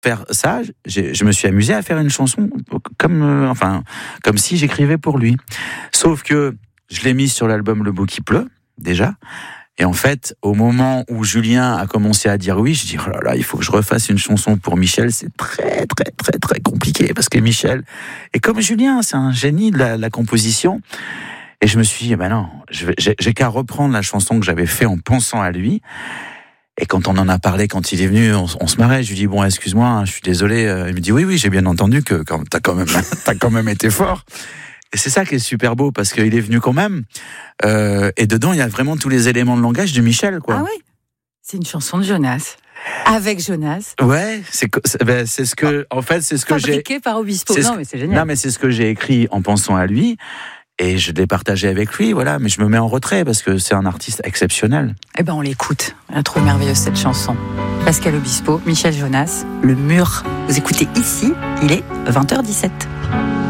faire ça, je me suis amusé à faire une chanson comme si j'écrivais pour lui. Sauf que je l'ai mise sur l'album Le Beau qui pleut, déjà. Et en fait, au moment où Julien a commencé à dire oui, je dis, oh là là, il faut que je refasse une chanson pour Michel. C'est très, très, très, très compliqué parce que Michel, et comme Julien, c'est un génie de la composition. Et je me suis dit, non, j'ai qu'à reprendre la chanson que j'avais fait en pensant à lui. Et quand on en a parlé, quand il est venu, on se marrait. Je lui dis, bon, excuse-moi, je suis désolé. Il me dit, oui, j'ai bien entendu que t'as quand même été fort. Et c'est ça qui est super beau, parce qu'il est venu quand même. Et dedans, il y a vraiment tous les éléments de langage de Michel, quoi. Ah oui, c'est une chanson de Jonas. Avec Jonas. Ouais, c'est ce que, en fait, c'est ce que j'ai. Fabriqué par Obispo. Non, mais c'est génial. Non, mais c'est ce que j'ai écrit en pensant à lui. Et je l'ai partagé avec lui, voilà. Mais je me mets en retrait parce que c'est un artiste exceptionnel. Eh ben, on l'écoute. Elle est trop merveilleuse, cette chanson. Pascal Obispo, Michel Jonas, Le Mur. Vous écoutez ici, il est 20h17.